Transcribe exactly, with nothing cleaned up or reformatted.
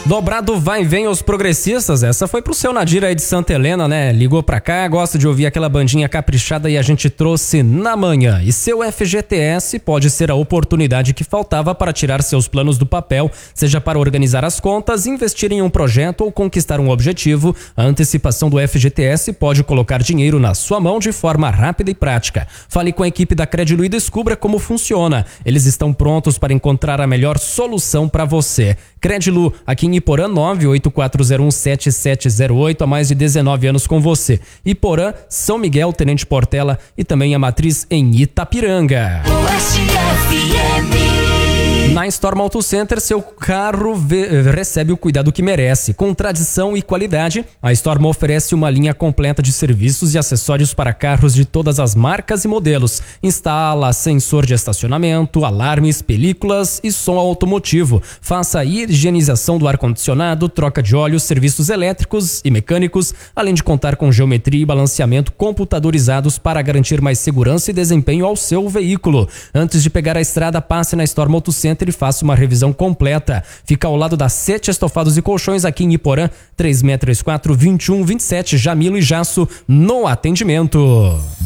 Dobrado vai e vem os progressistas, essa foi pro seu Nadir aí de Santa Helena, né? Ligou pra cá, gosta de ouvir aquela bandinha caprichada e a gente trouxe na manhã. E seu F G T S pode ser a oportunidade que faltava para tirar seus planos do papel, seja para organizar as contas, investir em um projeto ou conquistar um objetivo. A antecipação do F G T S pode colocar dinheiro na sua mão de forma rápida e prática. Fale com a equipe da Credilu e descubra como funciona. Eles estão prontos para encontrar a melhor solução para você. Credilu, aqui em Iporã, nove oito quatro zero um sete sete zero oito, há mais de dezenove anos com você. Iporã, São Miguel, Tenente Portela e também a matriz em Itapiranga. Na Storm Auto Center, seu carro recebe o cuidado que merece. Com tradição e qualidade, a Storm oferece uma linha completa de serviços e acessórios para carros de todas as marcas e modelos. Instala sensor de estacionamento, alarmes, películas e som automotivo. Faça a higienização do ar-condicionado, troca de óleo, serviços elétricos e mecânicos, além de contar com geometria e balanceamento computadorizados para garantir mais segurança e desempenho ao seu veículo. Antes de pegar a estrada, passe na Storm Auto Center e faça uma revisão completa. Fica ao lado da Sete Estofados e Colchões, aqui em Iporã, três seis três quatro, dois um dois sete, Jamilo e Jasso no atendimento.